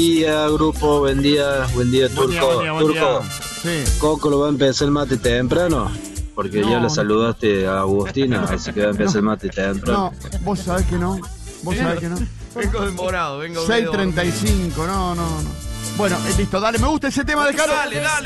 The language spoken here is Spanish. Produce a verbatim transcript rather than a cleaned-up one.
día, grupo, buen día, buen día, Buen día, Turco. buen día, buen Turco, día. Sí. Coco lo va a empezar el mate temprano, porque No, ya no. le saludaste a Agustina, así que va a empezar No. el mate temprano. No, vos sabés que no. Vos sabés que no. Vengo demorado, vengo seis treinta y cinco, no, no, no. Bueno, eh, listo, dale, me gusta ese tema, dejalo. Dale, dale.